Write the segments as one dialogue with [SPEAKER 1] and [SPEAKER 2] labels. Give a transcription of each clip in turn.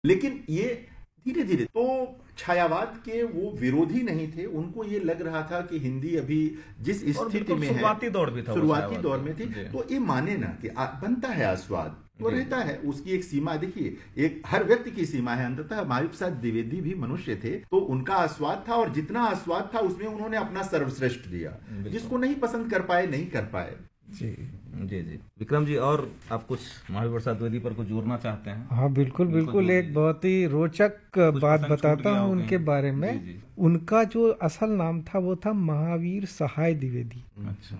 [SPEAKER 1] लेकिन ये धीरे धीरे तो छायावाद के वो विरोधी नहीं थे, उनको ये लग रहा था कि हिंदी अभी जिस स्थिति में है,
[SPEAKER 2] शुरुआती दौर भी था,
[SPEAKER 1] शुरुआती दौर में थी, तो ये माने ना कि बनता है आस्वाद तो रहता है, उसकी एक सीमा देखिए, एक हर व्यक्ति की सीमा है। अंततः महावीर प्रसाद द्विवेदी भी मनुष्य थे, तो उनका आस्वाद था, और जितना आस्वाद था उसमें उन्होंने अपना सर्वश्रेष्ठ दिया, जिसको नहीं पसंद कर पाए नहीं कर पाए।
[SPEAKER 2] जी जी जी विक्रम जी, और आप कुछ महावीर प्रसाद द्विवेदी पर कुछ जोड़ना चाहते हैं?
[SPEAKER 3] हाँ बिल्कुल, एक बहुत ही रोचक बात बताता हूँ उनके बारे में। जी। उनका जो असल नाम था वो था महावीर सहाय द्विवेदी।
[SPEAKER 2] अच्छा।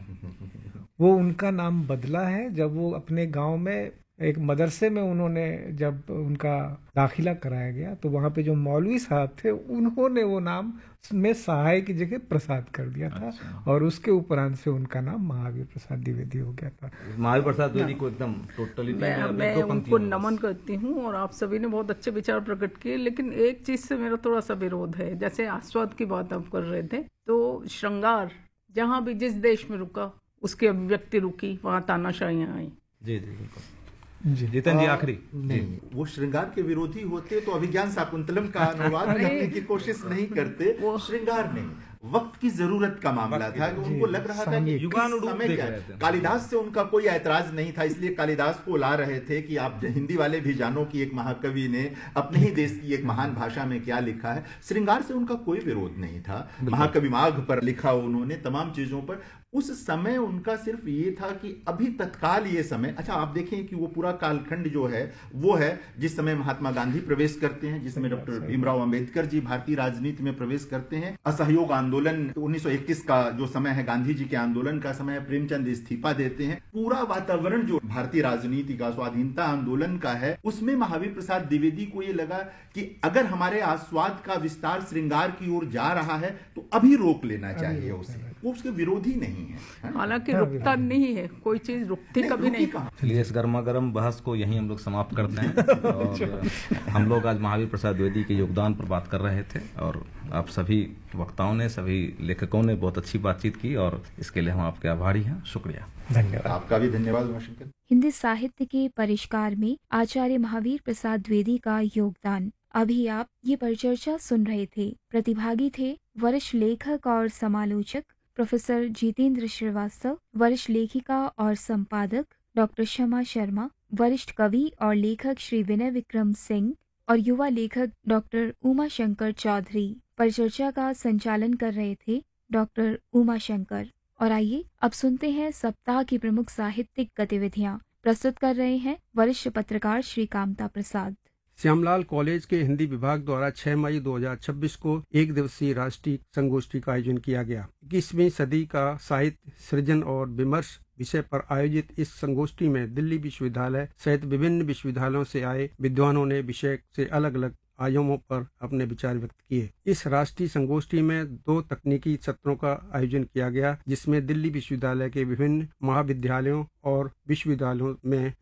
[SPEAKER 3] वो उनका नाम बदला है जब वो अपने गांव में एक मदरसे में उन्होंने जब उनका दाखिला कराया गया, तो वहाँ पे जो मौलवी साहब थे उन्होंने वो नाम में सहाय की जगह प्रसाद कर दिया था। अच्छा। और उसके उपरांत से उनका नाम महावीर प्रसाद द्विवेदी हो गया था।
[SPEAKER 2] महावीर प्रसाद द्विवेदी को एकदम टोटली
[SPEAKER 4] मैं उनको नमन करती हूँ, और आप सभी ने बहुत अच्छे विचार प्रकट किए, लेकिन एक चीज से मेरा थोड़ा सा विरोध है। जैसे आस्वाद की बात आप कर रहे थे, तो श्रृंगार जहाँ भी जिस देश में रुका उसकी अभिव्यक्ति रुकी, वहाँ तानाशाहियां आई।
[SPEAKER 2] जी जी बिल्कुल जी। जीतन जी आखिरी
[SPEAKER 1] नहीं, वो श्रृंगार के विरोधी होते तो अभिज्ञान शाकुंतलम का अनुवाद करने की कोशिश नहीं करते। वो श्रृंगार नहीं, वक्त की जरूरत का मामला था कि उनको लग रहा था कि समय क्या है। कालिदास से उनका कोई ऐतराज नहीं था, इसलिए कालिदास को ला रहे थे कि आप हिंदी वाले भी जानो कि एक महाकवि ने अपने ही देश की एक महान भाषा में क्या लिखा है। श्रृंगार से उनका कोई विरोध नहीं था। महाकवि माघ पर लिखा उन्होंने, तमाम चीजों पर। उस समय उनका सिर्फ ये था कि अभी तत्काल ये समय, अच्छा आप देखें कि वो पूरा कालखंड जो है वो है जिस समय महात्मा गांधी प्रवेश करते हैं, जिस समय डॉक्टर भीमराव अंबेडकर जी भारतीय राजनीति में प्रवेश करते हैं, असहयोग आंदोलन 1921 का जो समय है, गांधी जी के आंदोलन का समय है, प्रेमचंद इस्तीफा देते हैं। पूरा वातावरण जो भारतीय राजनीति का, स्वाधीनता आंदोलन का है, उसमें महावीर प्रसाद द्विवेदी को ये लगा कि अगर हमारे आस्वाद का विस्तार श्रृंगार की ओर जा रहा है तो अभी रोक लेना चाहिए उसे। वो उसके विरोधी नहीं है,
[SPEAKER 4] हालांकि रुकता नहीं है, कोई चीज रुकती कभी नहीं।
[SPEAKER 2] चलिए इस गर्मा गर्म बहस को यहीं हम लोग समाप्त करते हैं। और हम लोग आज महावीर प्रसाद द्विवेदी के योगदान पर बात कर रहे थे, और आप सभी वक्ताओं ने, सभी लेखकों ने बहुत अच्छी बातचीत की, और इसके लिए हम आपके आभारी हैं। शुक्रिया,
[SPEAKER 1] धन्यवाद। आपका भी धन्यवाद वाशिंगटन।
[SPEAKER 5] हिंदी साहित्य के परिष्कार में आचार्य महावीर प्रसाद द्विवेदी का योगदान। अभी आप ये परिचर्चा सुन रहे थे। प्रतिभागी थे वरिष्ठ लेखक और समालोचक प्रोफेसर जितेंद्र श्रीवास्तव, वरिष्ठ लेखिका और संपादक डॉक्टर शमा शर्मा, वरिष्ठ कवि और लेखक श्री विनय विक्रम सिंह, और युवा लेखक डॉक्टर उमा शंकर चौधरी। परिचर्चा का संचालन कर रहे थे डॉक्टर उमा शंकर। और आइए अब सुनते हैं सप्ताह की प्रमुख साहित्यिक गतिविधियाँ। प्रस्तुत कर रहे हैं वरिष्ठ पत्रकार श्री कामता प्रसाद।
[SPEAKER 6] श्यामलाल कॉलेज के हिंदी विभाग द्वारा 6 मई 2026 को एक दिवसीय राष्ट्रीय संगोष्ठी का आयोजन किया गया। 21वीं सदी का साहित्य सृजन और विमर्श विषय पर आयोजित इस संगोष्ठी में दिल्ली विश्वविद्यालय सहित विभिन्न विश्वविद्यालयों से आए विद्वानों ने विषय से अलग अलग आयामों पर अपने विचार व्यक्त किए। इस राष्ट्रीय संगोष्ठी में 2 तकनीकी सत्रों का आयोजन किया गया, जिसमें दिल्ली विश्वविद्यालय के विभिन्न महाविद्यालयों और विश्वविद्यालयों में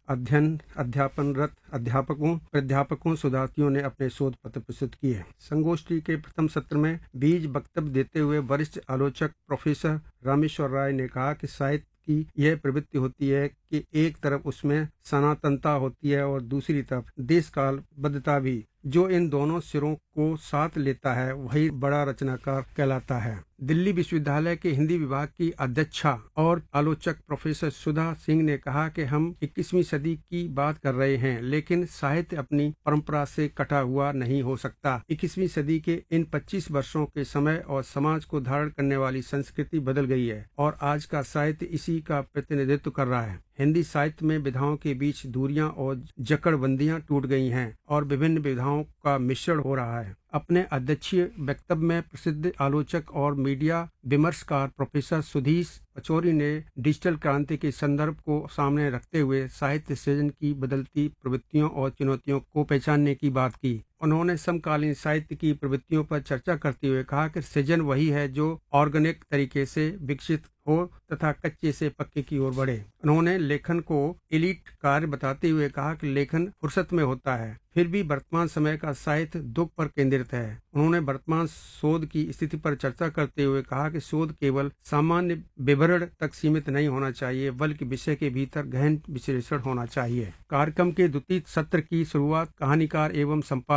[SPEAKER 6] अध्यापनरत अध्यापकों, प्राध्यापकों, शोधार्थियों ने अपने शोध पत्र प्रस्तुत किए। संगोष्ठी के प्रथम सत्र में बीज वक्तव्य देते हुए वरिष्ठ आलोचक प्रोफेसर रामेश्वर राय ने कहा कि साहित्य की यह प्रवृत्ति होती है कि एक तरफ उसमें सनातनता होती है और दूसरी तरफ देश कालबद्धता भी। जो इन दोनों सिरों को साथ लेता है वही बड़ा रचनाकार कहलाता है। दिल्ली विश्वविद्यालय के हिंदी विभाग की अध्यक्षा और आलोचक प्रोफेसर सुधा सिंह ने कहा कि हम 21वीं सदी की बात कर रहे हैं, लेकिन साहित्य अपनी परंपरा से कटा हुआ नहीं हो सकता। 21वीं सदी के इन 25 वर्षों के समय और समाज को धारण करने वाली संस्कृति बदल गई है और आज का साहित्य इसी का प्रतिनिधित्व कर रहा है। हिंदी साहित्य में विधाओं के बीच दूरियां और जकड़बंदियां टूट गई हैं और विभिन्न विधाओं का मिश्रण हो रहा है। अपने अध्यक्षीय वक्तव्य में प्रसिद्ध आलोचक और मीडिया विमर्शकार प्रोफेसर सुधीर पचौरी ने डिजिटल क्रांति के संदर्भ को सामने रखते हुए साहित्य सृजन की बदलती प्रवृत्तियों और चुनौतियों को पहचानने की बात की। उन्होंने समकालीन साहित्य की प्रवृत्तियों पर चर्चा करते हुए कहा कि सृजन वही है जो ऑर्गेनिक तरीके से विकसित हो तथा कच्चे से पक्के की ओर बढ़े। उन्होंने लेखन को एलीट कार्य बताते हुए कहा कि लेखन फुर्सत में होता है, फिर भी वर्तमान समय का साहित्य दुख पर केंद्रित है। उन्होंने वर्तमान शोध की स्थिति पर चर्चा करते हुए कहा कि शोध केवल सामान्य विवरण तक सीमित नहीं होना चाहिए, बल्कि विषय के भीतर गहन विश्लेषण होना चाहिए। कार्यक्रम के द्वितीय सत्र की शुरुआत कहानीकार एवं संपादक